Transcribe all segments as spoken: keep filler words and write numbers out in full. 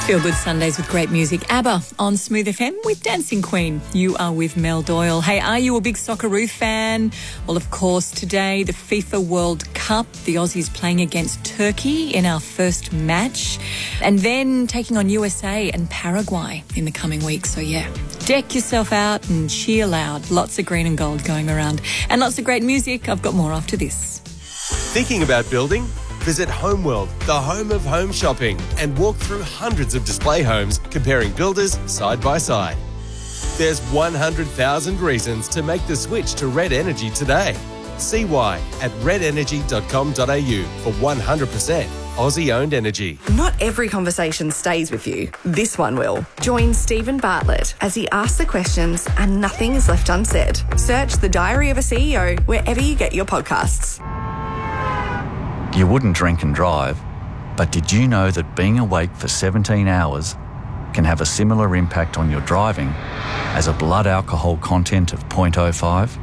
Feel Good Sundays with great music. ABBA on Smooth F M with Dancing Queen. You are with Mel Doyle. Hey, are you a big Socceroo fan? Well, of course, today the FIFA World Cup. The Aussies playing against Turkey in our first match. And then taking on U S A and Paraguay in the coming weeks. So, yeah, deck yourself out and cheer loud. Lots of green and gold going around. And lots of great music. I've got more after this. Thinking about building? Visit Homeworld, the home of home shopping, and walk through hundreds of display homes comparing builders side by side. There's one hundred thousand reasons to make the switch to Red Energy today. See why at red energy dot com dot a u for one hundred percent Aussie-owned energy. Not every conversation stays with you. This one will. Join Stephen Bartlett as he asks the questions and nothing is left unsaid. Search The Diary of a C E O wherever you get your podcasts. You wouldn't drink and drive, but did you know that being awake for seventeen hours can have a similar impact on your driving as a blood alcohol content of zero point zero five?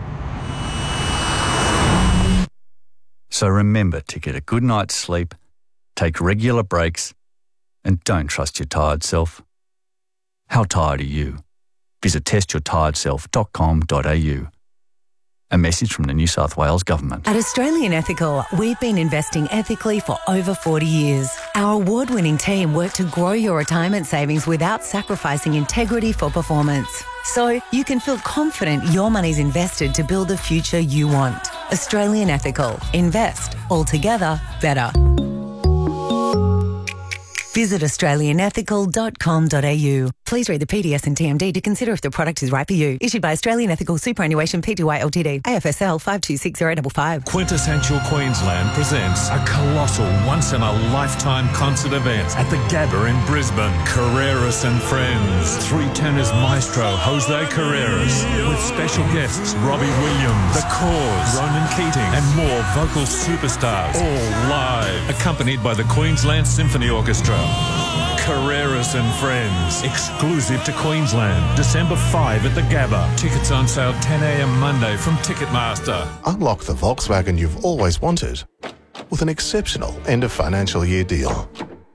So remember to get a good night's sleep, take regular breaks, and don't trust your tired self. How tired are you? Visit test your tired self dot com dot a u. A message from the New South Wales Government. At Australian Ethical, we've been investing ethically for over forty years. Our award-winning team work to grow your retirement savings without sacrificing integrity for performance. So you can feel confident your money's invested to build the future you want. Australian Ethical. Invest. Altogether better. Visit australian ethical dot com dot a u. Please read the P D S and T M D to consider if the product is right for you. Issued by Australian Ethical Superannuation Pty Ltd. A F S L five two six zero five five. Quintessential Queensland presents a colossal once-in-a-lifetime concert event at the Gabba in Brisbane. Carreras and Friends. Three tenors maestro Jose Carreras. With special guests Robbie Williams, The Cause, Ronan Keating, and more vocal superstars. All live. Accompanied by the Queensland Symphony Orchestra. Carreras and Friends. Exclusive to Queensland. December fifth at the Gabba. Tickets on sale ten a m Monday from Ticketmaster. Unlock the Volkswagen you've always wanted with an exceptional end of financial year deal.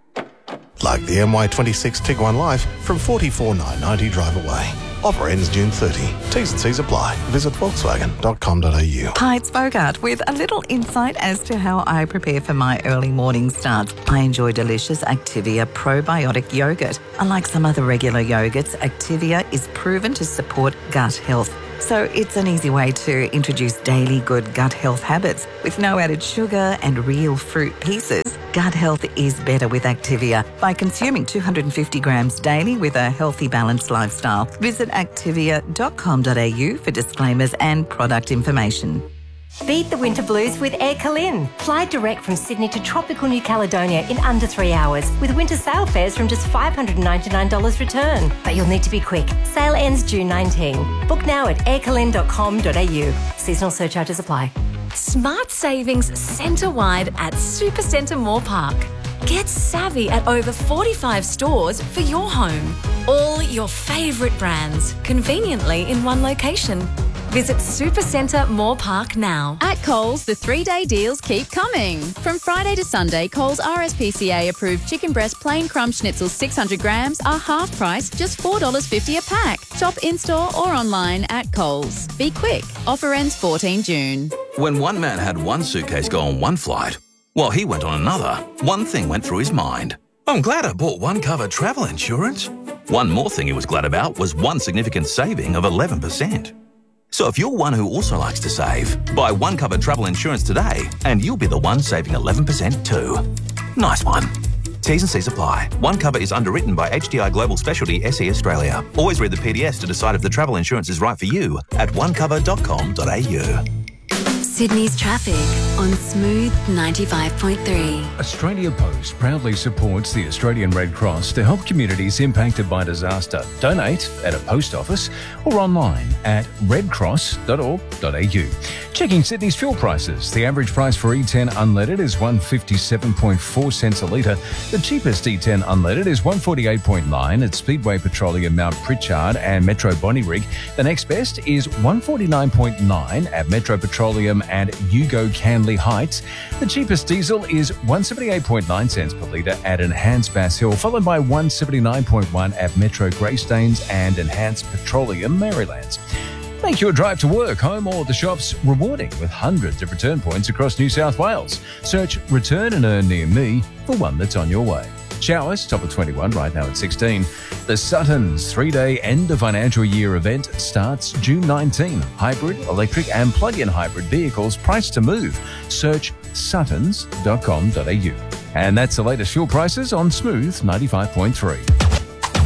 Like the M Y twenty-six Tiguan Life from forty-four thousand nine hundred ninety drive away. Offer ends June thirtieth. T's and C's apply. Visit volkswagen dot com dot a u. Hi, it's Bogart with a little insight as to how I prepare for my early morning starts. I enjoy delicious Activia probiotic yogurt. Unlike some other regular yogurts, Activia is proven to support gut health. So it's an easy way to introduce daily good gut health habits with no added sugar and real fruit pieces. Gut health is better with Activia by consuming two hundred fifty grams daily with a healthy, balanced lifestyle. Visit activia dot com dot a u for disclaimers and product information. Beat the winter blues with Air Calin. Fly direct from Sydney to tropical New Caledonia in under three hours with winter sale fares from just five hundred ninety-nine dollars return. But you'll need to be quick. Sale ends June nineteenth. Book now at air calin dot com dot a u. Seasonal surcharges apply. Smart savings centre-wide at Supercentre Moore Park. Get savvy at over forty-five stores for your home. All your favourite brands, conveniently in one location. Visit Supercentre Moore Park now. At Coles, the three-day deals keep coming. From Friday to Sunday, Coles R S P C A-approved chicken breast plain crumb schnitzel six hundred grams are half price, just four dollars fifty a pack. Shop in-store or online at Coles. Be quick. Offer ends fourteenth June. When one man had one suitcase go on one flight, while he went on another, one thing went through his mind. I'm glad I bought one cover travel insurance. One more thing he was glad about was one significant saving of eleven percent. So if you're one who also likes to save, buy One Cover travel insurance today and you'll be the one saving eleven percent too. Nice one. T's and C's apply. One Cover is underwritten by H D I Global Specialty S E Australia. Always read the P D S to decide if the travel insurance is right for you at one cover dot com dot a u. Sydney's traffic on Smooth ninety-five point three. Australia Post proudly supports the Australian Red Cross to help communities impacted by disaster. Donate at a post office or online at red cross dot org dot a u. Checking Sydney's fuel prices. The average price for E ten unleaded is one dollar fifty-seven point four cents a litre. The cheapest E ten unleaded is one dollar forty-eight point nine at Speedway Petroleum Mount Pritchard and Metro Bonnyrigg. The next best is one dollar forty-nine point nine at Metro Petroleum at Yugo Canley Heights. The cheapest diesel is one seventy-eight point nine cents per litre at Enhanced Bass Hill, followed by one seventy-nine point one at Metro Greystanes and Enhanced Petroleum Marylands. Make your drive to work, home or the shops rewarding with hundreds of return points across New South Wales. Search Return and Earn near me for one that's on your way. Showers, top of twenty-one, right now at sixteen. The Suttons three-day end of financial year event starts June nineteenth. Hybrid, electric and plug-in hybrid vehicles priced to move. Search suttons dot com dot a u. And that's the latest fuel prices on Smooth ninety-five point three.